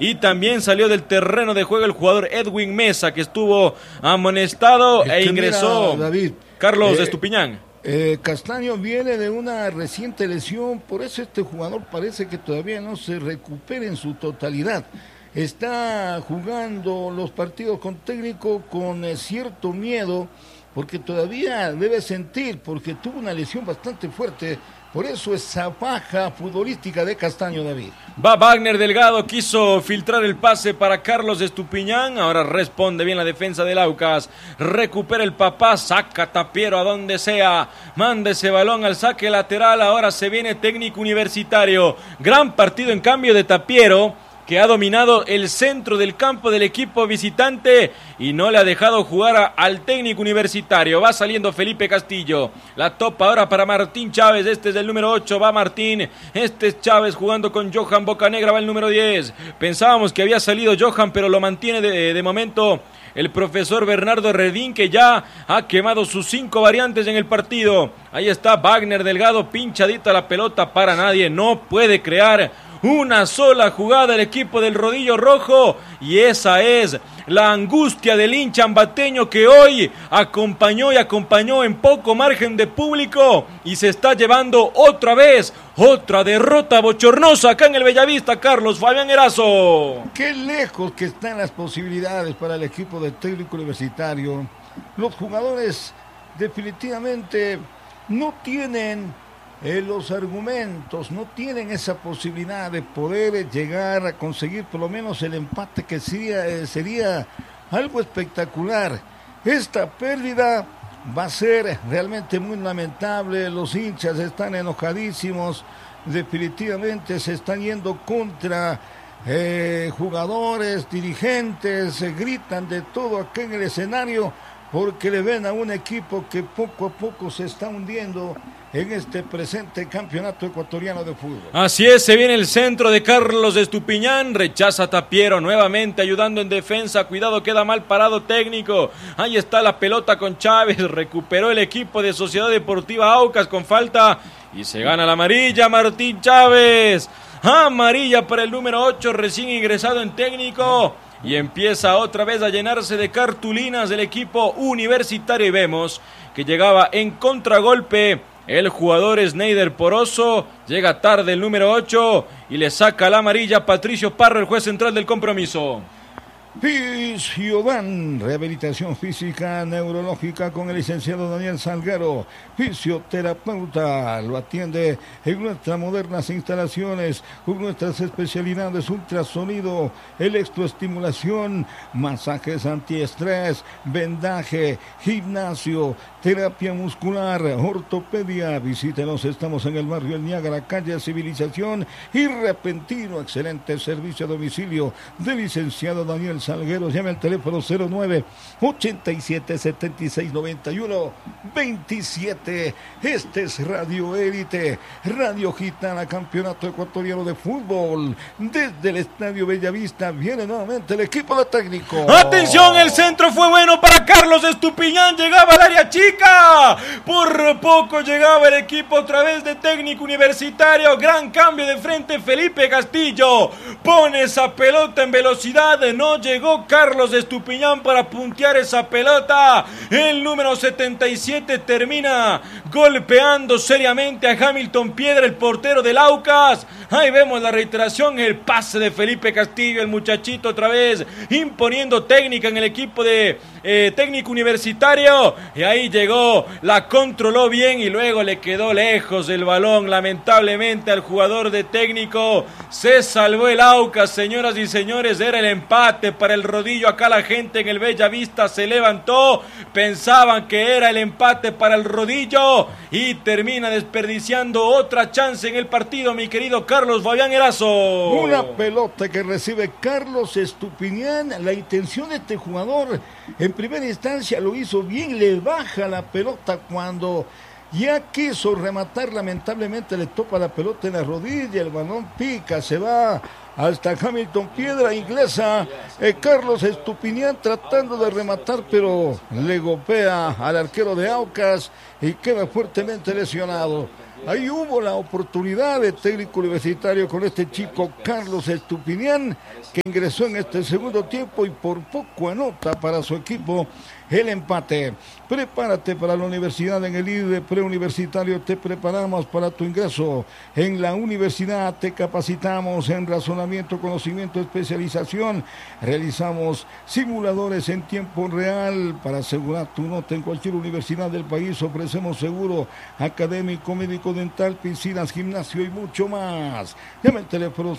y también salió del terreno de juego el jugador Edwin Mesa, que estuvo amonestado e ingresó David, Carlos Estupiñán. Castaño viene de una reciente lesión, por eso este jugador parece que todavía no se recupera en su totalidad. Está jugando los partidos con técnico con cierto miedo, porque todavía debe sentir, porque tuvo una lesión bastante fuerte. Por eso esa baja futbolística de Castaño, David. Va Wagner Delgado, quiso filtrar el pase para Carlos Estupiñán, ahora responde bien la defensa del Aucas, recupera el papá, saca Tapiero a donde sea, manda ese balón al saque lateral, ahora se viene Técnico Universitario, gran partido en cambio de Tapiero, que ha dominado el centro del campo del equipo visitante y no le ha dejado jugar al Técnico Universitario. Va saliendo Felipe Castillo, la topa ahora para Martín Chávez, este es el número 8, va Martín, este es Chávez jugando con Johan Bocanegra, va el número 10. Pensábamos que había salido Johan, pero lo mantiene de momento el profesor Bernardo Redín, que ya ha quemado sus 5 variantes en el partido. Ahí está Wagner Delgado, pinchadita la pelota para nadie, no puede crear una sola jugada el equipo del Rodillo Rojo, y esa es la angustia del hincha ambateño, que hoy acompañó en poco margen de público y se está llevando otra vez otra derrota bochornosa acá en el Bellavista. Carlos Fabián Erazo. Qué lejos que están las posibilidades para el equipo del Técnico Universitario. Los jugadores definitivamente no tienen los argumentos, no tienen esa posibilidad de poder llegar a conseguir por lo menos el empate, que sería algo espectacular. Esta pérdida va a ser realmente muy lamentable, los hinchas están enojadísimos, definitivamente se están yendo contra jugadores, dirigentes, se gritan de todo aquí en el escenario, porque le ven a un equipo que poco a poco se está hundiendo en este presente campeonato ecuatoriano de fútbol. Así es, se viene el centro de Carlos Estupiñán, rechaza Tapiero, nuevamente ayudando en defensa, cuidado, queda mal parado Técnico, ahí está la pelota con Chávez, recuperó el equipo de Sociedad Deportiva Aucas con falta, y se gana la amarilla Martín Chávez, amarilla para el número 8, recién ingresado en Técnico, y empieza otra vez a llenarse de cartulinas del equipo universitario, y vemos que llegaba en contragolpe el jugador Sneider Poroso, llega tarde el número 8 y le saca la amarilla Patricio Parra, el juez central del compromiso. Fisiodan, rehabilitación física, neurológica con el licenciado Daniel Salguero, fisioterapeuta, lo atiende en nuestras modernas instalaciones, con nuestras especialidades: ultrasonido, electroestimulación, masajes antiestrés, vendaje, gimnasio, terapia muscular, ortopedia. Visítenos, estamos en el barrio El Niágara, calle Civilización y Repentino. Excelente servicio a domicilio del licenciado Daniel Salguero. Llame al teléfono 09-87-76-91-27. Este es Radio Élite, Radio Gitana, campeonato ecuatoriano de fútbol. Desde el Estadio Bellavista viene nuevamente el equipo de Técnico. ¡Atención! El centro fue bueno para Carlos Estupiñán, llegaba al área chica. Por poco llegaba el equipo otra vez de Técnico Universitario. Gran cambio de frente, Felipe Castillo pone esa pelota en velocidad, no llegó Carlos Estupiñán para puntear esa pelota. El número 77 termina golpeando seriamente a Hamilton Piedra, el portero del Aucas. Ahí vemos la reiteración, el pase de Felipe Castillo, el muchachito otra vez imponiendo técnica en el equipo de Técnico Universitario, y ahí llegó, la controló bien y luego le quedó lejos el balón, lamentablemente al jugador de Técnico. Se salvó el Aucas, señoras y señores, era el empate para el Rodillo. Acá la gente en el Bellavista se levantó, pensaban que era el empate para el Rodillo y termina desperdiciando otra chance en el partido, mi querido Carlos Fabián Erazo. Una pelota que recibe Carlos Estupiñán, la intención de este jugador en primera instancia lo hizo bien, le baja la pelota cuando ya quiso rematar, lamentablemente le topa la pelota en la rodilla, el balón pica, se va hasta Hamilton Piedra, inglesa, Carlos Estupiñán tratando de rematar, pero le golpea al arquero de Aucas y queda fuertemente lesionado. Ahí hubo la oportunidad de técnico universitario con este chico Carlos Estupiñán, que ingresó en este segundo tiempo y por poco anota para su equipo el empate. Prepárate para la universidad en el IDE preuniversitario, te preparamos para tu ingreso. En la universidad te capacitamos en razonamiento, conocimiento, especialización. Realizamos simuladores en tiempo real para asegurar tu nota en cualquier universidad del país. Ofrecemos seguro académico, médico, dental, piscinas, gimnasio y mucho más. Llama el teléfono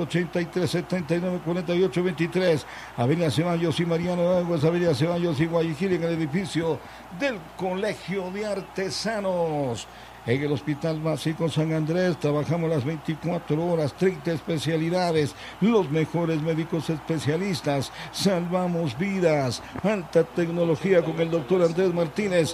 0983 79 48 23. Avenida Ceballos y Mariano Aguas, Avenida Ceballos y Guayaquil, en el edificio del Colegio de Artesanos. En el Hospital Básico San Andrés trabajamos las 24 horas, 30 especialidades, los mejores médicos especialistas, salvamos vidas, alta tecnología con el doctor Andrés Martínez,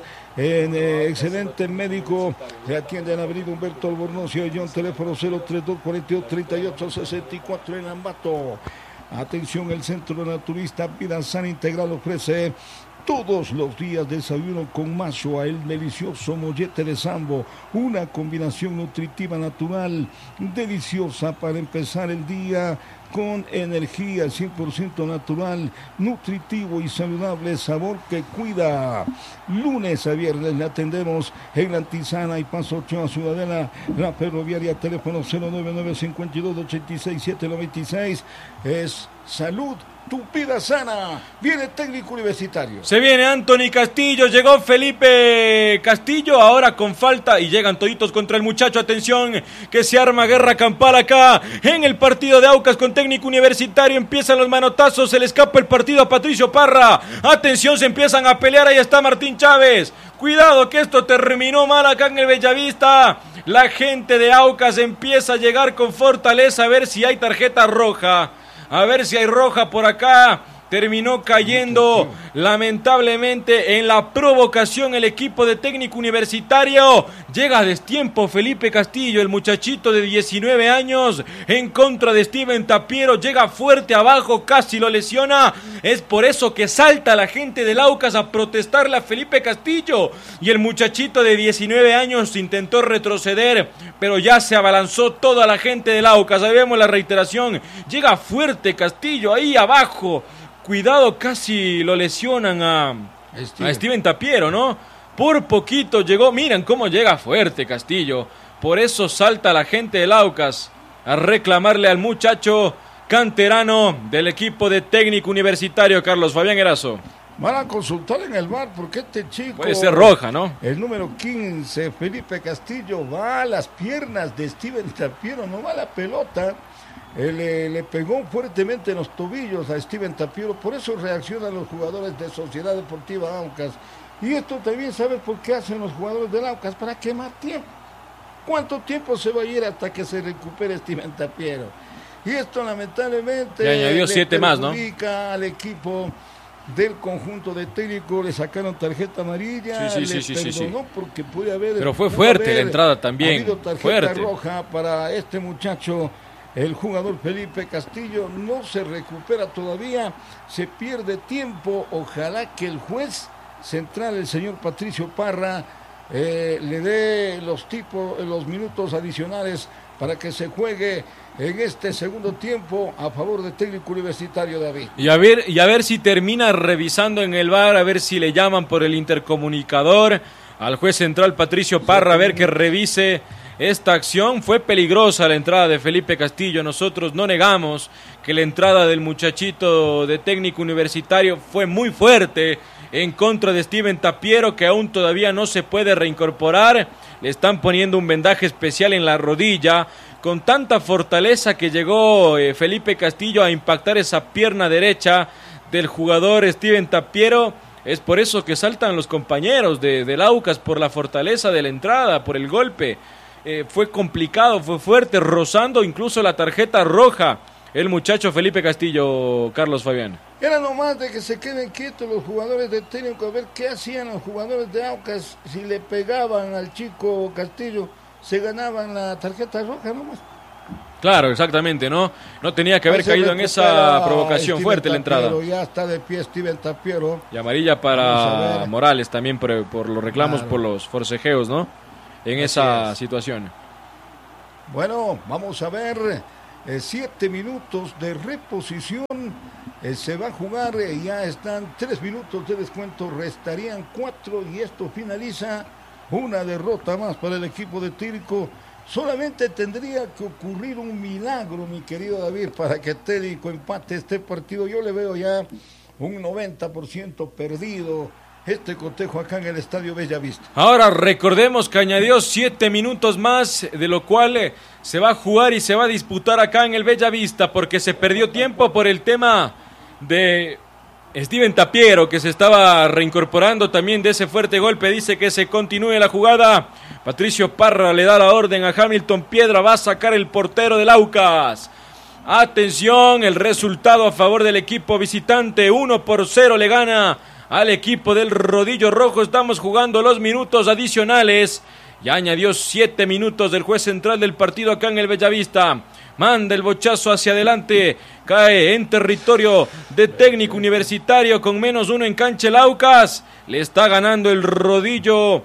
excelente médico, le atiende en Avenida Humberto Albornoz y John, teléfono 032 42 38 64 en Ambato. Atención, el Centro Naturista Vida Sana Integral ofrece todos los días desayuno con macho a el delicioso mollete de sambo, una combinación nutritiva natural, deliciosa para empezar el día con energía 100% natural, nutritivo y saludable, sabor que cuida. Lunes a viernes le atendemos en La Antisana y Paso Ochoa, Ciudadela, la ferroviaria, teléfono 099 52 86 796. Es salud. Tu vida sana. Viene técnico universitario. Se viene Anthony Castillo. Llegó Felipe Castillo. Ahora con falta. Y llegan toditos contra el muchacho. Atención, que se arma guerra campal acá en el partido de Aucas con técnico universitario. Empiezan los manotazos. Se le escapa el partido a Patricio Parra. Atención, se empiezan a pelear. Ahí está Martín Chávez. Cuidado que esto terminó mal acá en el Bellavista. La gente de Aucas empieza a llegar con fortaleza. A ver si hay tarjeta roja. A ver si hay roja por acá. Terminó cayendo lamentablemente en la provocación el equipo de técnico universitario. Llega a destiempo Felipe Castillo, el muchachito de 19 años, en contra de Steven Tapiero. Llega fuerte abajo, casi lo lesiona. Es por eso que salta la gente del Aucas a protestarle a Felipe Castillo. Y el muchachito de 19 años intentó retroceder, pero ya se abalanzó toda la gente del Aucas. Ahí vemos la reiteración. Llega fuerte Castillo ahí abajo. Cuidado, casi lo lesionan a Steven Tapiero, ¿no? Por poquito llegó, miren cómo llega fuerte Castillo. Por eso salta la gente del Aucas a reclamarle al muchacho canterano del equipo de técnico universitario, Carlos Fabián Erazo. Van a consultar en el VAR porque este chico... Puede ser roja, ¿no? El número 15, Felipe Castillo, va a las piernas de Steven Tapiero, no va a la pelota. Le pegó fuertemente en los tobillos a Steven Tapiero, por eso reaccionan los jugadores de Sociedad Deportiva Aucas. Y esto también, ¿sabes por qué hacen los jugadores del Aucas? Para quemar tiempo. ¿Cuánto tiempo se va a ir hasta que se recupere Steven Tapiero? Y esto lamentablemente le añadió 7 más, ¿no? Al equipo del conjunto de técnico, le sacaron tarjeta amarilla, sí. Porque puede haber... Pero fue fuerte la entrada también. Ha habido tarjeta roja para este muchacho. El jugador Felipe Castillo no se recupera todavía, se pierde tiempo. Ojalá que el juez central, el señor Patricio Parra, le dé los minutos adicionales para que se juegue en este segundo tiempo a favor del técnico universitario, David. Y a ver si termina revisando en el VAR, a ver si le llaman por el intercomunicador al juez central Patricio Parra, a ver que revise esta acción. Fue peligrosa la entrada de Felipe Castillo. Nosotros no negamos que la entrada del muchachito de técnico universitario fue muy fuerte en contra de Steven Tapiero, que aún todavía no se puede reincorporar. Le están poniendo un vendaje especial en la rodilla. Con tanta fortaleza que llegó Felipe Castillo a impactar esa pierna derecha del jugador Steven Tapiero. Es por eso que saltan los compañeros del Aucas, por la fortaleza de la entrada, por el golpe. Fue complicado, fue fuerte, rozando incluso la tarjeta roja el muchacho Felipe Castillo, Carlos Fabián. Era nomás de que se queden quietos los jugadores de técnico, a ver qué hacían los jugadores de Aucas. Si le pegaban al chico Castillo, se ganaban la tarjeta roja nomás. Claro, exactamente, ¿no? No tenía que haber caído en esa provocación fuerte la entrada. Ya está de pie Steven Tapiero. Y amarilla para Morales también por los reclamos, claro, por los forcejeos, ¿no? en esa situación. Bueno, vamos a ver, 7 minutos de reposición, se va a jugar, ya están 3 minutos de descuento, restarían 4 y esto finaliza. Una derrota más para el equipo de Tírico. Solamente tendría que ocurrir un milagro, mi querido David, para que Tírico empate este partido. Yo le veo ya un 90% perdido este cotejo acá en el Estadio Bellavista. Ahora recordemos que añadió 7 minutos más, de lo cual se va a jugar y se va a disputar acá en el Bellavista, porque se perdió tiempo por el tema de Steven Tapiero, que se estaba reincorporando también de ese fuerte golpe. Dice que se continúe la jugada. Patricio Parra le da la orden a Hamilton Piedra, va a sacar el portero del Aucas. Atención, el resultado a favor del equipo visitante, 1-0 le gana al equipo del Rodillo Rojo. Estamos jugando los minutos adicionales. Ya añadió 7 minutos del juez central del partido acá en el Bellavista. Manda el bochazo hacia adelante, cae en territorio de Técnico Universitario con -1 en cancha el Aucas. Le está ganando el Rodillo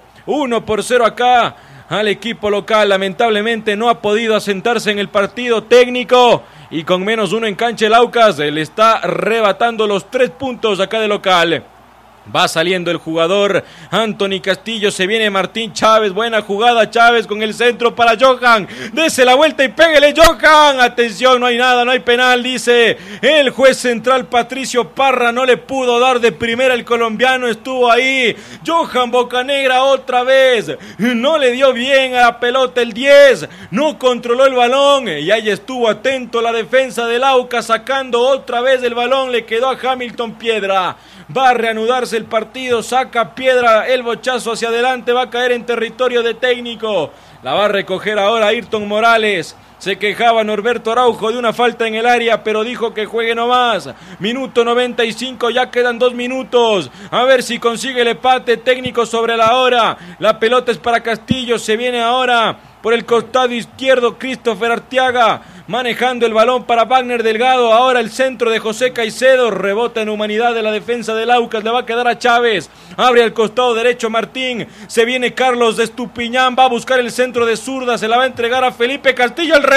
1-0 acá al equipo local. Lamentablemente no ha podido asentarse en el partido Técnico y con -1 en cancha el Aucas le está arrebatando los 3 puntos acá de local. Va saliendo el jugador Anthony Castillo, se viene Martín Chávez, buena jugada Chávez con el centro para Johan, dese la vuelta y pégale Johan, atención, no hay nada, no hay penal, dice el juez central Patricio Parra, no le pudo dar de primera el colombiano, estuvo ahí, Johan Bocanegra otra vez, no le dio bien a la pelota el 10, no controló el balón y ahí estuvo atento la defensa del Aucas sacando otra vez el balón, le quedó a Hamilton Piedra. Va a reanudarse el partido, saca Piedra, el bochazo hacia adelante, va a caer en territorio de Técnico. La va a recoger ahora Ayrton Morales. Se quejaba Norberto Araujo de una falta en el área, pero dijo que juegue nomás. Minuto 95, ya quedan 2 minutos. A ver si consigue el empate. Técnico sobre la hora. La pelota es para Castillo, se viene ahora por el costado izquierdo Christopher Arteaga, manejando el balón para Wagner Delgado, ahora el centro de José Caicedo, rebota en humanidad de la defensa del Aucas, le va a quedar a Chávez, abre al costado derecho Martín, se viene Carlos de Estupiñán, va a buscar el centro de zurda, se la va a entregar a Felipe Castillo, el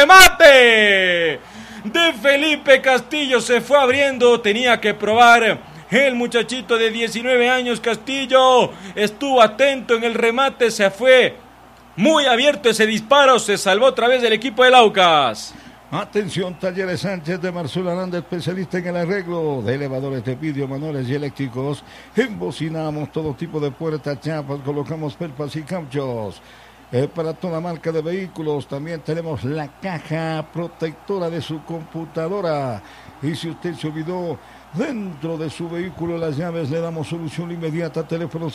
remate de Felipe Castillo, se fue abriendo, tenía que probar el muchachito de 19 años Castillo, estuvo atento en el remate, se fue muy abierto ese disparo, se salvó otra vez del equipo del Aucas. Atención, Talleres Sánchez de Marcelo Aranda, especialista en el arreglo de elevadores de vidrio, manuales y eléctricos. Embocinamos todo tipo de puertas, chapas, colocamos pelpas y cauchos. Para toda marca de vehículos, también tenemos la caja protectora de su computadora. Y si usted se olvidó dentro de su vehículo las llaves, le damos solución inmediata. Teléfono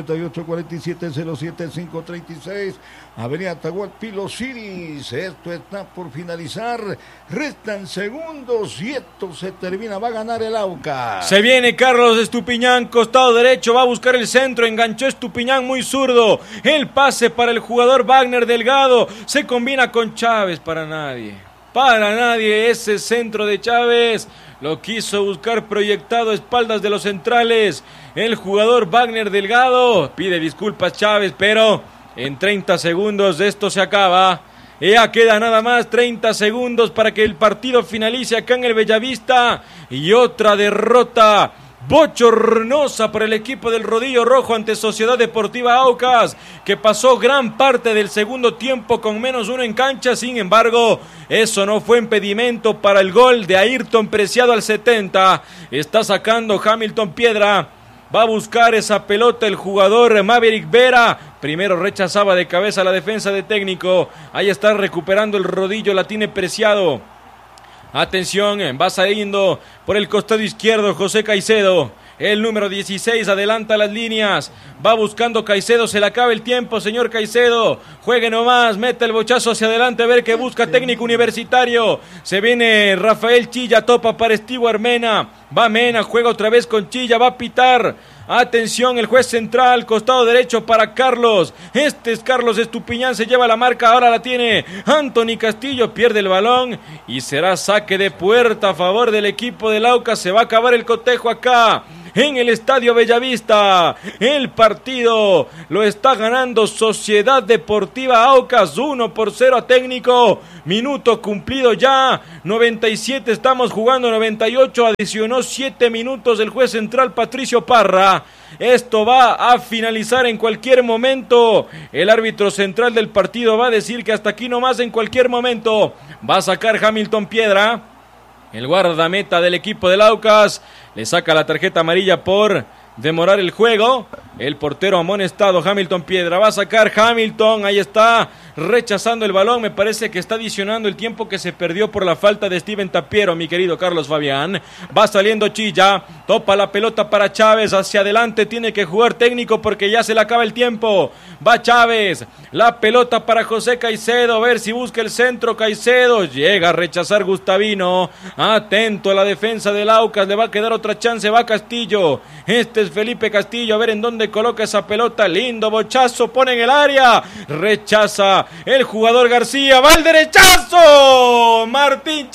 098-4707-536, Avenida Atahualpa Pilo Ciris. Esto está por finalizar, restan segundos y esto se termina, va a ganar el Aucas. Se viene Carlos Estupiñán, costado derecho, va a buscar el centro, enganchó Estupiñán muy zurdo, el pase para el jugador Wagner Delgado, se combina con Chávez, para nadie ese centro de Chávez. Lo quiso buscar proyectado a espaldas de los centrales. El jugador Wagner Delgado. Pide disculpas Chávez, pero en 30 segundos esto se acaba. Ya queda nada más 30 segundos para que el partido finalice acá en el Bellavista. Y otra derrota bochornosa por el equipo del Rodillo Rojo ante Sociedad Deportiva Aucas, que pasó gran parte del segundo tiempo con -1 en cancha. Sin embargo, eso no fue impedimento para el gol de Ayrton Preciado al 70. Está sacando Hamilton Piedra, va a buscar esa pelota el jugador Maverick Vera. Primero rechazaba de cabeza la defensa de Técnico. Ahí está recuperando el Rodillo, la tiene Preciado. Atención, va saliendo por el costado izquierdo José Caicedo. El número 16 adelanta las líneas. Va buscando Caicedo, se le acaba el tiempo, señor Caicedo. Juegue nomás, mete el bochazo hacia adelante, a ver qué busca Técnico Universitario. Se viene Rafael Chilla, topa para Stewart Mena. Va Mena, juega otra vez con Chilla, va a pitar. Atención, el juez central, costado derecho para Carlos. Este es Carlos Estupiñán, se lleva la marca, ahora la tiene Anthony Castillo, pierde el balón y será saque de puerta a favor del equipo del Aucas. Se va a acabar el cotejo acá en el Estadio Bellavista. El partido lo está ganando Sociedad Deportiva Aucas 1-0 a Técnico. Minuto cumplido ya, 97 estamos jugando, 98 adicionó 7 minutos el juez central Patricio Parra. Esto va a finalizar en cualquier momento. El árbitro central del partido va a decir que hasta aquí nomás en cualquier momento. Va a sacar Hamilton Piedra, el guardameta del equipo del Aucas. Le saca la tarjeta amarilla por demorar el juego. El portero amonestado Hamilton Piedra. Va a sacar Hamilton, ahí está, rechazando el balón. Me parece que está adicionando el tiempo que se perdió por la falta de Steven Tapiero, mi querido Carlos Fabián. Va saliendo Chilla, topa la pelota para Chávez, hacia adelante tiene que jugar Técnico porque ya se le acaba el tiempo. Va Chávez, la pelota para José Caicedo, a ver si busca el centro Caicedo. Llega a rechazar Gustavino. Atento a la defensa del Aucas, le va a quedar otra chance, va Castillo. Este es Felipe Castillo, a ver en dónde coloca esa pelota. Lindo bochazo, pone en el área, rechaza el jugador García, va el derechazo. Martín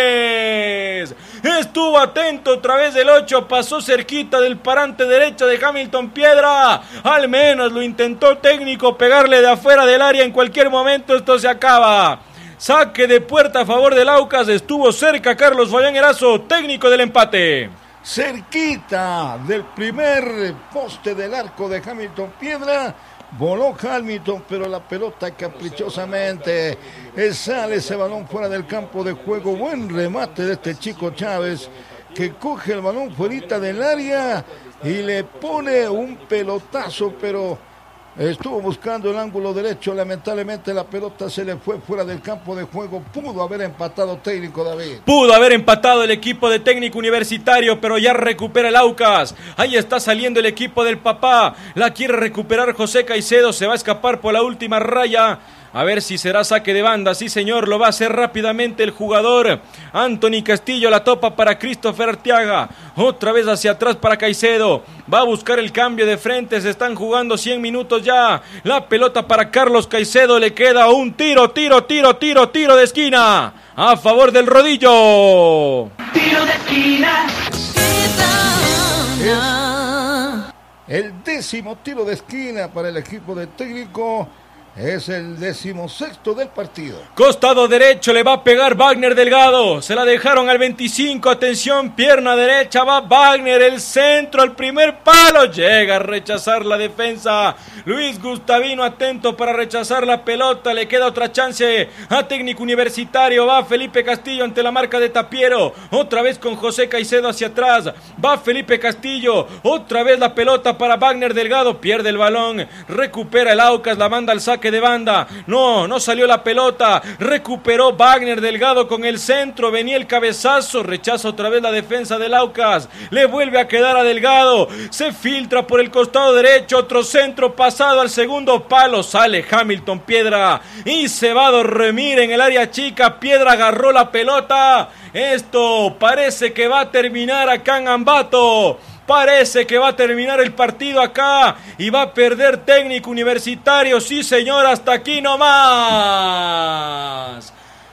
Chávez estuvo atento otra vez del 8, pasó cerquita del parante derecha de Hamilton Piedra. Al menos lo intentó Técnico pegarle de afuera del área. En cualquier momento esto se acaba. Saque de puerta a favor del Aucas, estuvo cerca Carlos Fabián Erazo, técnico del empate. Cerquita del primer poste del arco de Hamilton Piedra, voló Hamilton, pero la pelota caprichosamente sale ese balón fuera del campo de juego. Buen remate de este chico Chávez, que coge el balón fuera del área y le pone un pelotazo, pero estuvo buscando el ángulo derecho. Lamentablemente la pelota se le fue fuera del campo de juego. Pudo haber empatado Técnico, David. Pudo haber empatado el equipo de Técnico Universitario, pero ya recupera el Aucas. Ahí está saliendo el equipo del papá. La quiere recuperar José Caicedo. Se va a escapar por la última raya. A ver si será saque de banda. Sí, señor, lo va a hacer rápidamente el jugador Anthony Castillo. La topa para Christopher Arteaga. Otra vez hacia atrás para Caicedo. Va a buscar el cambio de frente. Se están jugando 100 minutos ya. La pelota para Carlos Caicedo. Le queda un tiro de esquina a favor del Rodillo. Tiro de esquina. El 10º tiro de esquina para el equipo de Técnico. Es el 16º del partido. Costado derecho le va a pegar Wagner Delgado. Se la dejaron al 25. Atención, pierna derecha. Va Wagner, el centro, al primer palo. Llega a rechazar la defensa. Luis Gustavino atento para rechazar la pelota. Le queda otra chance a Técnico Universitario. Va Felipe Castillo ante la marca de Tapiero. Otra vez con José Caicedo hacia atrás. Va Felipe Castillo. Otra vez la pelota para Wagner Delgado. Pierde el balón. Recupera el Aucas. La manda al saque de banda. No salió la pelota. Recuperó Wagner Delgado con el centro. Venía el cabezazo. Rechaza otra vez la defensa del Aucas. Le vuelve a quedar a Delgado. Se filtra por el costado derecho. Otro centro pasado al segundo palo. Sale Hamilton Piedra y se va a dormir en el área chica. Piedra agarró la pelota. Esto parece que va a terminar acá en Ambato. Parece que va a terminar el partido acá y va a perder Técnico Universitario. Sí, señor, hasta aquí nomás.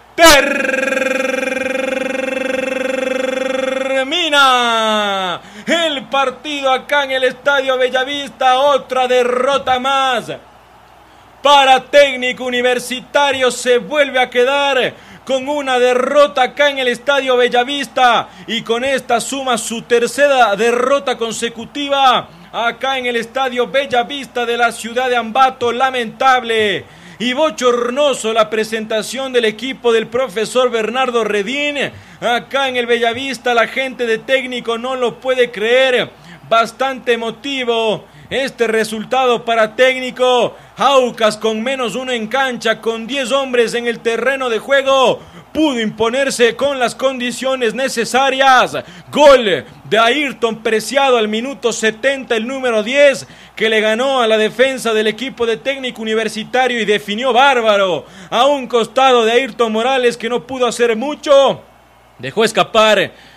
Termina el partido acá en el Estadio Bellavista. Otra derrota más para Técnico Universitario. Se vuelve a quedar con una derrota acá en el Estadio Bellavista y con esta suma su tercera derrota consecutiva acá en el Estadio Bellavista de la ciudad de Ambato. Lamentable y bochornoso la presentación del equipo del profesor Bernardo Redín acá en el Bellavista. La gente de Técnico no lo puede creer. Bastante emotivo este resultado para Técnico. Aucas con -1 en cancha, con 10 hombres en el terreno de juego, pudo imponerse con las condiciones necesarias. Gol de Ayrton Preciado al minuto 70, el número 10, que le ganó a la defensa del equipo de Técnico Universitario y definió bárbaro a un costado de Ayrton Morales, que no pudo hacer mucho. Dejó escapar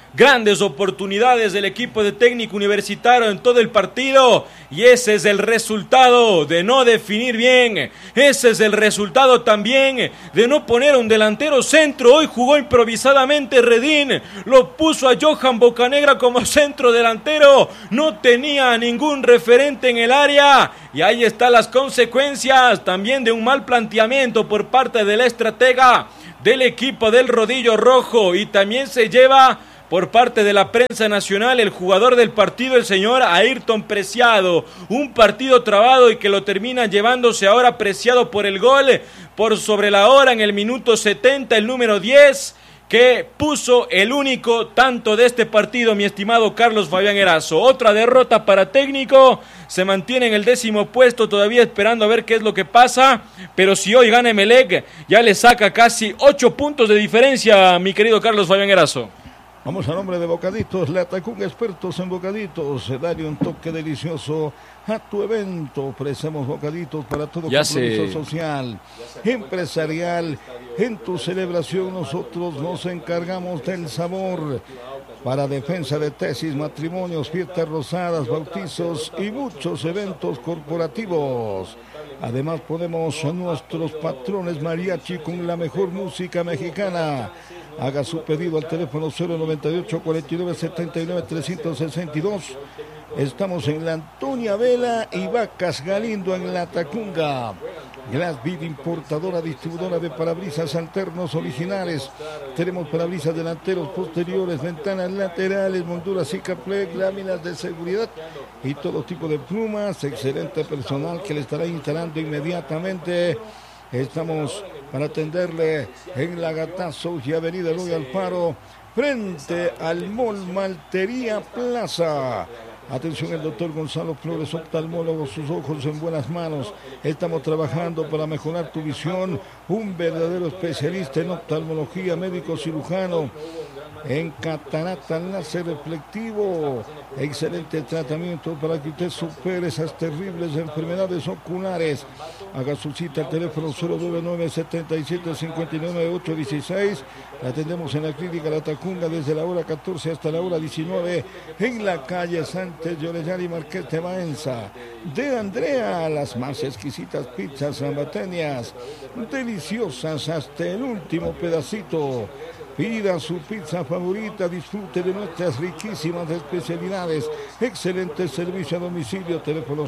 grandes oportunidades del equipo de Técnico Universitario en todo el partido, y ese es el resultado de no definir bien, ese es el resultado también de no poner a un delantero centro. Hoy jugó improvisadamente Redín, lo puso a Johan Bocanegra como centro delantero, no tenía ningún referente en el área, y ahí están las consecuencias también de un mal planteamiento por parte del estratega del equipo del Rodillo Rojo, y también se lleva por parte de la prensa nacional el jugador del partido, el señor Ayrton Preciado. Un partido trabado y que lo termina llevándose ahora Preciado por el gol, por sobre la hora en el minuto 70, el número 10, que puso el único tanto de este partido, mi estimado Carlos Fabián Erazo. Otra derrota para Técnico, se mantiene en el 10º puesto, todavía esperando a ver qué es lo que pasa, pero si hoy gana Emelec, ya le saca casi 8 puntos de diferencia, mi querido Carlos Fabián Erazo. Vamos a nombre de Bocaditos, Latacunga, expertos en bocaditos. Dale un toque delicioso a tu evento. Ofrecemos bocaditos para todo compromiso social, empresarial. En tu celebración nosotros nos encargamos del sabor. Para defensa de tesis, matrimonios, fiestas rosadas, bautizos y muchos eventos corporativos. Además ponemos a nuestros patrones mariachi con la mejor música mexicana. Haga su pedido al teléfono 098 49 79 362. Estamos en la Antonia Vela y Vacas Galindo en Latacunga. Glassvid, importadora, distribuidora de parabrisas alternos originales. Tenemos parabrisas delanteros, posteriores, ventanas laterales, molduras Sikaplex, láminas de seguridad y todo tipo de plumas. Excelente personal que le estará instalando inmediatamente. Estamos para atenderle en La Gatazo y Avenida Eloy Alfaro, frente al Mall Maltería Plaza. Atención, el doctor Gonzalo Flores, oftalmólogo, sus ojos en buenas manos. Estamos trabajando para mejorar tu visión. Un verdadero especialista en oftalmología, médico cirujano, en catarata, láser reflectivo. Excelente tratamiento para que usted supere esas terribles enfermedades oculares. Haga su cita al teléfono 099 77 59 816. La atendemos en la clínica Latacunga desde la hora 14 hasta la hora 19 en la calle Sánchez de Orellana y Marqués de Baenza. De Andrea, las más exquisitas pizzas zambateñas, deliciosas hasta el último pedacito. Pida su pizza favorita, disfrute de nuestras riquísimas especialidades. Excelente servicio a domicilio, teléfono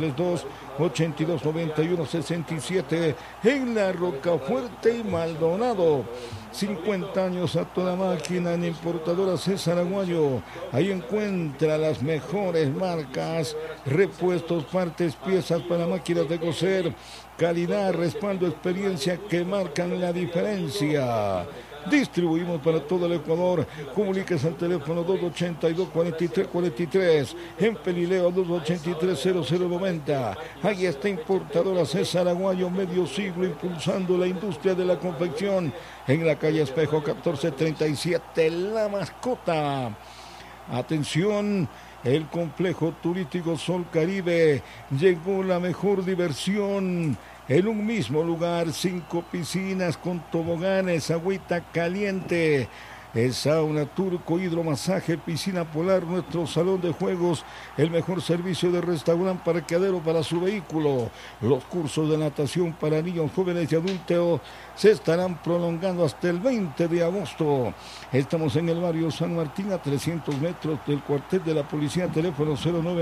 032-8291-67 en La Rocafuerte y Maldonado. 50 años a toda máquina en importadora César Aguayo. Ahí encuentra las mejores marcas, repuestos, partes, piezas para máquinas de coser. Calidad, respaldo, experiencia que marcan la diferencia. Distribuimos para todo el Ecuador. Comuníquese al teléfono 282-4343. En Pelileo 283-0090. Ahí está importadora César Aguayo, medio siglo impulsando la industria de la confección. En la calle Espejo 1437, La Mascota. Atención, el complejo turístico Sol Caribe. Llegó la mejor diversión. En un mismo lugar, 5 piscinas con toboganes, agüita caliente, sauna turco, hidromasaje, piscina polar, nuestro salón de juegos, el mejor servicio de restaurante parqueadero para su vehículo. Los cursos de natación para niños, jóvenes y adultos se estarán prolongando hasta el 20 de agosto. Estamos en el barrio San Martín, a 300 metros del cuartel de la policía, teléfono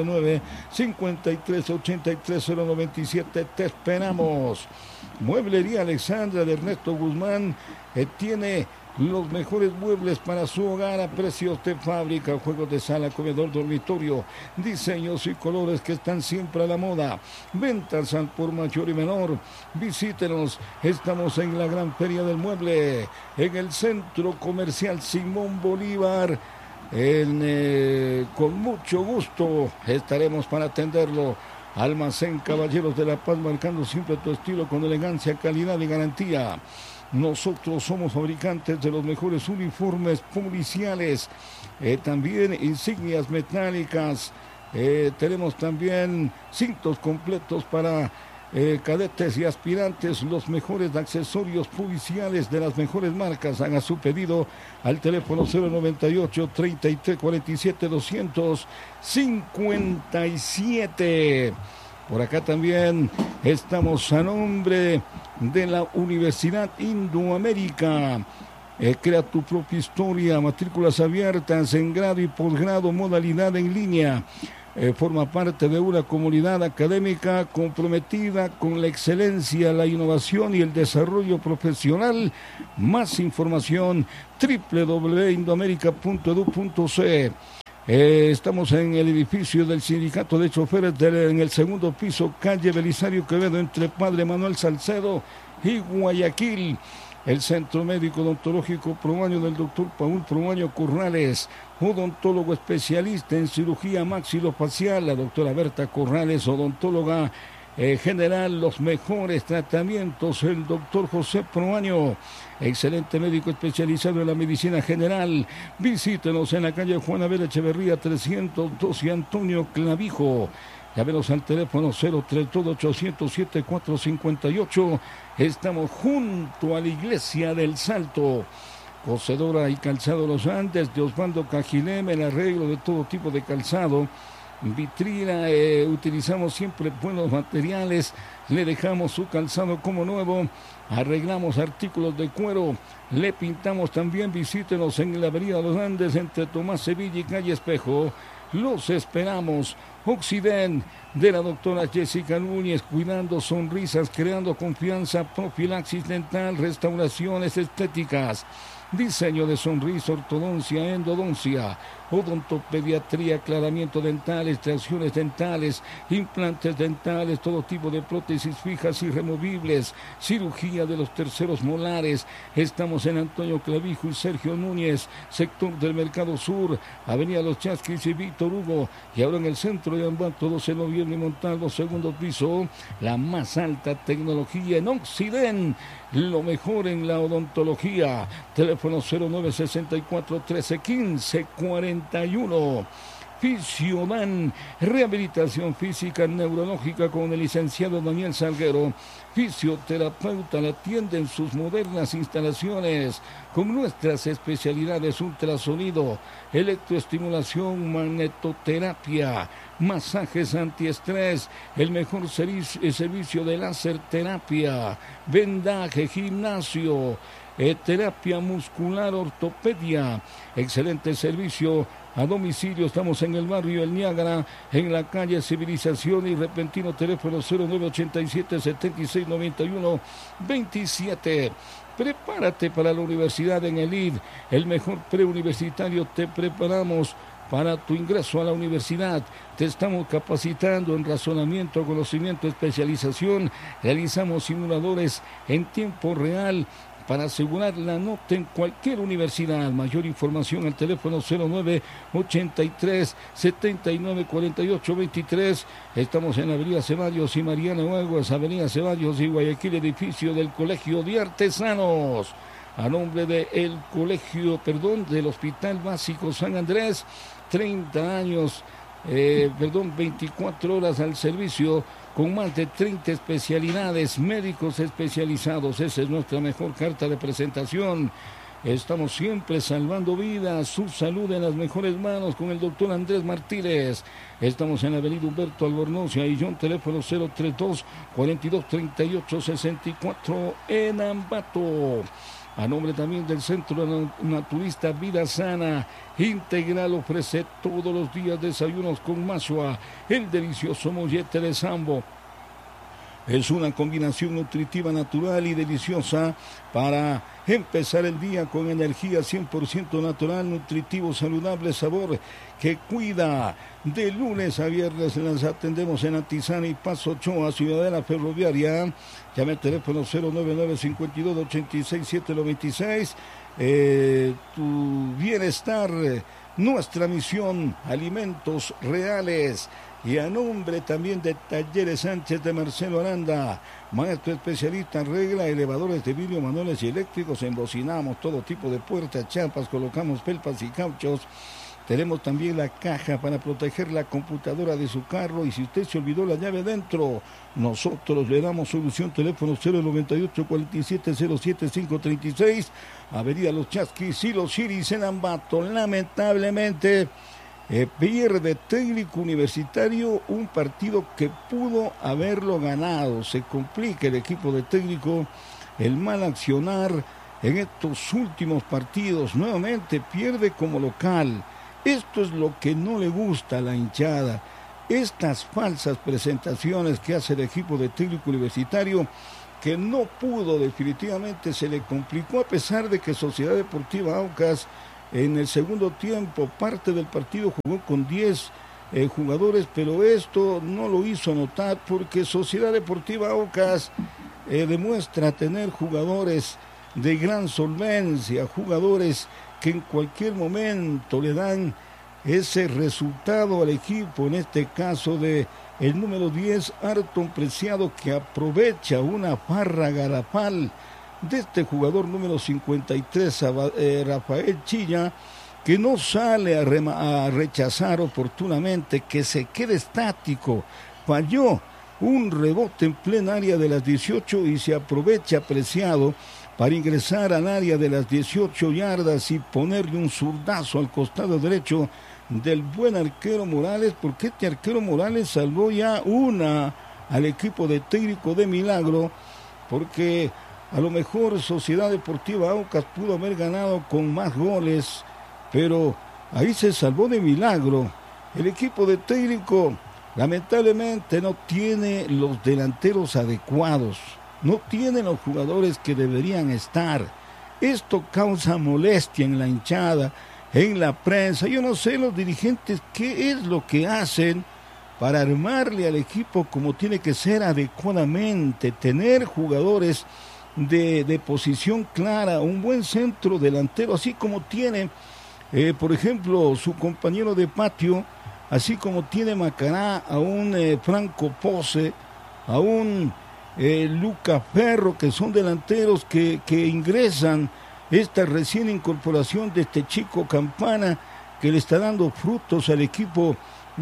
099-5383-097. Te esperamos. Mueblería Alexandra de Ernesto Guzmán tiene los mejores muebles para su hogar a precios de fábrica, juegos de sala, comedor, dormitorio, diseños y colores que están siempre a la moda. Ventas al por mayor y menor. Visítenos, estamos en la gran feria del mueble, en el centro comercial Simón Bolívar. Con mucho gusto estaremos para atenderlo. Almacén Caballeros de la Paz, marcando siempre tu estilo con elegancia, calidad y garantía. Nosotros somos fabricantes de los mejores uniformes policiales, también insignias metálicas, tenemos también cintos completos para cadetes y aspirantes, los mejores accesorios policiales de las mejores marcas. Haga su pedido al teléfono 098 33 47 257. Por acá también estamos a nombre de la Universidad Indoamérica. Crea tu propia historia, matrículas abiertas en grado y posgrado, modalidad en línea. Forma parte de una comunidad académica comprometida con la excelencia, la innovación y el desarrollo profesional. Más información www.indoamerica.edu.ce. Estamos en el edificio del Sindicato de Choferes en el segundo piso, calle Belisario Quevedo, entre Padre Manuel Salcedo y Guayaquil. El Centro Médico Odontológico Promaño del doctor Paul Promaño Corrales, odontólogo especialista en cirugía maxilofacial, la doctora Berta Corrales, odontóloga general, los mejores tratamientos, el doctor José Promaño, excelente médico especializado en la medicina general. Visítenos en la calle Juan Abel Echeverría 312, Antonio Clavijo. Llámenos al teléfono 032-807-458. Estamos junto a la Iglesia del Salto. Cocedora y Calzado Los Andes de Osvaldo Cajilem, el arreglo de todo tipo de calzado. Vitrina, utilizamos siempre buenos materiales, le dejamos su calzado como nuevo, arreglamos artículos de cuero, le pintamos también. Visítenos en la avenida Los Andes entre Tomás Sevilla y calle Espejo. Los esperamos. Occident de la doctora Jessica Núñez, cuidando sonrisas, creando confianza, profilaxis dental, restauraciones estéticas, diseño de sonrisa, ortodoncia, endodoncia, odontopediatría, aclaramiento dental, extracciones dentales, implantes dentales, todo tipo de prótesis fijas y removibles, cirugía de los terceros molares. Estamos en Antonio Clavijo y Sergio Núñez, sector del Mercado Sur, Avenida Los Chasquis y Víctor Hugo, y ahora en el centro de Ambato, 12 de noviembre, Montalvo, segundo piso, la más alta tecnología en Occident, lo mejor en la odontología. Teléfono 0964 13 15 41. Fisiodan, rehabilitación física neurológica con el licenciado Daniel Salguero, fisioterapeuta, la atiende en sus modernas instalaciones con nuestras especialidades: ultrasonido, electroestimulación, magnetoterapia, masajes antiestrés, el mejor servicio de láser terapia, vendaje, gimnasio, terapia muscular, ortopedia, excelente servicio a domicilio. Estamos en el barrio El Niágara, en la calle Civilización y Repentino, teléfono 0987 76 91 27. Prepárate para la universidad en el ID, el mejor preuniversitario. Te preparamos para tu ingreso a la universidad. Te estamos capacitando en razonamiento, conocimiento, especialización. Realizamos simuladores en tiempo real para asegurar la nota en cualquier universidad. Mayor información al teléfono 0983 79 48 23. Estamos en Avenida Ceballos y Mariana Huevos, Avenida Ceballos y Guayaquil, edificio del Colegio de Artesanos. A nombre del del Hospital Básico San Andrés, 30 años, 24 horas al servicio, con más de 30 especialidades, médicos especializados. Esa es nuestra mejor carta de presentación. Estamos siempre salvando vidas, su salud en las mejores manos con el doctor Andrés Martínez. Estamos en la avenida Humberto Albornoz y Aillón, teléfono 032 42 38 64 en Ambato. A nombre también del Centro Naturista Vida Sana Integral, ofrece todos los días desayunos con Mashua, el delicioso mollete de Sambo. Es una combinación nutritiva, natural y deliciosa para empezar el día con energía, 100% natural, nutritivo, saludable, sabor que cuida. De lunes a viernes las atendemos en Antizana y Paso Ochoa, Ciudadela Ferroviaria. Llame al teléfono 099 52 86 726. Tu bienestar, nuestra misión, alimentos reales. Y a nombre también de Talleres Sánchez de Marcelo Aranda, maestro especialista en regla, elevadores de vidrio, manuales y eléctricos. Embocinamos todo tipo de puertas, chapas, colocamos pelpas y cauchos. Tenemos también la caja para proteger la computadora de su carro, y si usted se olvidó la llave dentro, nosotros le damos solución. Teléfono 098-4707-536, Avenida Los Chasquis y Los Chiris en Ambato. Lamentablemente pierde Técnico Universitario un partido que pudo haberlo ganado. Se complica el equipo de Técnico, el mal accionar en estos últimos partidos. Nuevamente pierde como local. Esto es lo que no le gusta a la hinchada. Estas falsas presentaciones que hace el equipo de Técnico Universitario, que no pudo, definitivamente se le complicó, a pesar de que Sociedad Deportiva Aucas en el segundo tiempo, parte del partido, jugó con 10 jugadores, pero esto no lo hizo notar, porque Sociedad Deportiva Aucas demuestra tener jugadores de gran solvencia, jugadores que en cualquier momento le dan ese resultado al equipo, en este caso de el número 10, Arton Preciado, que aprovecha una farra garrafal de este jugador número 53, Rafael Chilla, que no sale a rechazar oportunamente, que se queda estático, falló un rebote en plena área de las 18 y se aprovecha Preciado para ingresar al área de las 18 yardas y ponerle un zurdazo al costado derecho del buen arquero Morales, porque este arquero Morales salvó ya una al equipo de Técnico de milagro, porque a lo mejor Sociedad Deportiva Aucas pudo haber ganado con más goles, pero ahí se salvó de milagro. El equipo de Técnico lamentablemente no tiene los delanteros adecuados, no tienen los jugadores que deberían estar. Esto causa molestia en la hinchada, en la prensa. Yo no sé los dirigentes qué es lo que hacen para armarle al equipo como tiene que ser adecuadamente, tener jugadores de posición clara, un buen centro delantero, así como tiene, por ejemplo, su compañero de patio, así como tiene Macará a un Franco Pose, a un Luca Ferro, que son delanteros que ingresan esta recién incorporación de este chico Campana, que le está dando frutos al equipo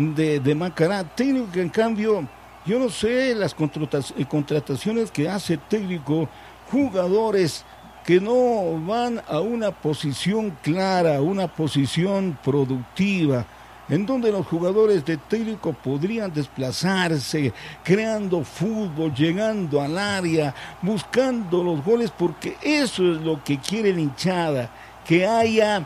de Macará. Técnico que en cambio, yo no sé las contrataciones que hace Técnico, jugadores que no van a una posición clara, una posición productiva, en donde los jugadores de Técnico podrían desplazarse, creando fútbol, llegando al área, buscando los goles, porque eso es lo que quiere la hinchada, que haya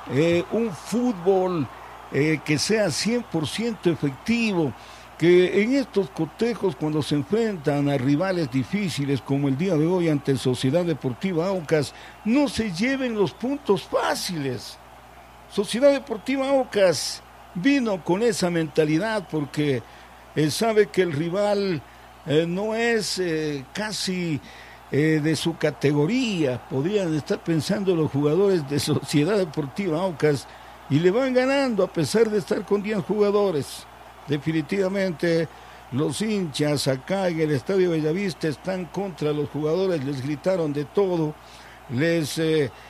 un fútbol que sea 100% efectivo, que en estos cotejos, cuando se enfrentan a rivales difíciles como el día de hoy ante Sociedad Deportiva Aucas, no se lleven los puntos fáciles. Sociedad Deportiva Aucas vino con esa mentalidad porque sabe que el rival no es casi de su categoría. Podrían estar pensando los jugadores de Sociedad Deportiva Aucas y le van ganando a pesar de estar con 10 jugadores. Definitivamente los hinchas acá en el Estadio Bellavista están contra los jugadores, les gritaron de todo, les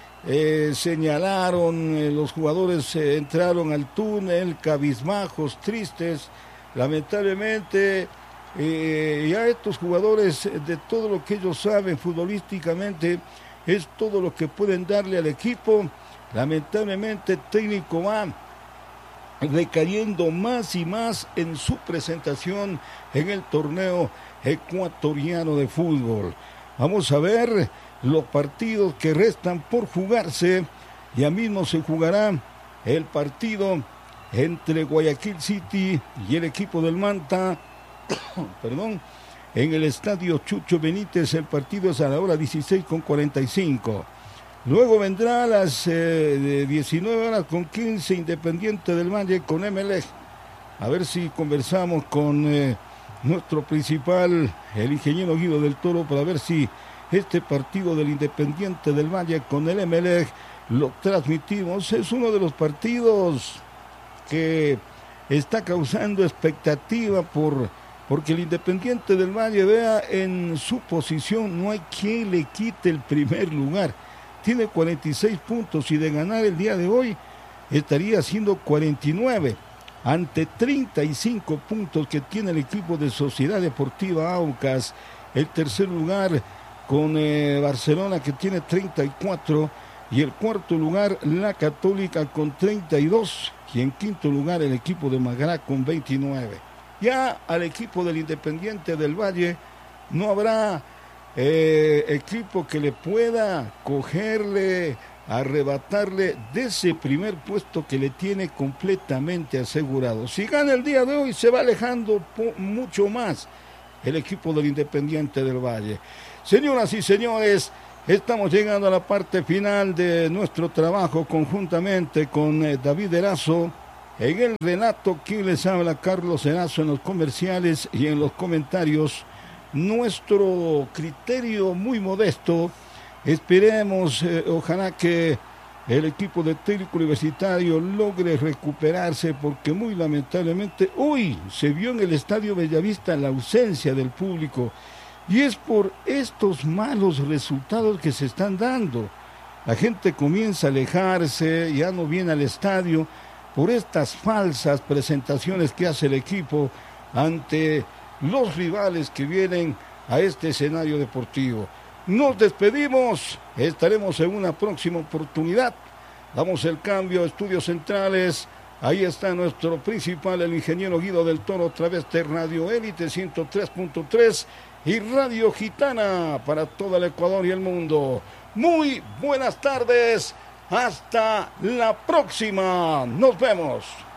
señalaron, los jugadores entraron al túnel cabizbajos, tristes. Lamentablemente ya estos jugadores, de todo lo que ellos saben futbolísticamente, es todo lo que pueden darle al equipo. Lamentablemente Técnico va recayendo más y más en su presentación en el torneo ecuatoriano de fútbol. Vamos a ver los partidos que restan por jugarse. Ya mismo se jugará el partido entre Guayaquil City y el equipo del Manta, perdón, en el estadio Chucho Benítez. El partido es a la hora 16:45. Luego vendrá a las 19:15 Independiente del Valle con Emelec. A ver si conversamos con nuestro principal, el ingeniero Guido del Toro, para ver si este partido del Independiente del Valle con el Emelec lo transmitimos. Es uno de los partidos que está causando expectativa porque el Independiente del Valle, vea en su posición, no hay quien le quite el primer lugar. Tiene 46 puntos y de ganar el día de hoy estaría haciendo 49 ante 35 puntos que tiene el equipo de Sociedad Deportiva Aucas. El tercer lugar con Barcelona, que tiene 34, y el cuarto lugar la Católica con 32, y en quinto lugar el equipo de Magra con 29. Ya al equipo del Independiente del Valle no habrá equipo que le pueda cogerle, arrebatarle de ese primer puesto que le tiene completamente asegurado. Si gana el día de hoy, se va alejando mucho más el equipo del Independiente del Valle. Señoras y señores, estamos llegando a la parte final de nuestro trabajo conjuntamente con David Erazo. En el relato, quien les habla, Carlos Erazo, en los comerciales y en los comentarios. Nuestro criterio muy modesto. Esperemos, ojalá que el equipo de Técnico Universitario logre recuperarse, porque muy lamentablemente hoy se vio en el Estadio Bellavista la ausencia del público, y es por estos malos resultados que se están dando. La gente comienza a alejarse, ya no viene al estadio por estas falsas presentaciones que hace el equipo ante los rivales que vienen a este escenario deportivo. Nos despedimos, estaremos en una próxima oportunidad. Damos el cambio a Estudios Centrales. Ahí está nuestro principal, el ingeniero Guido del Toro, a través de Radio Élite 103.3 y Radio Gitana para todo el Ecuador y el mundo. Muy buenas tardes, hasta la próxima, nos vemos.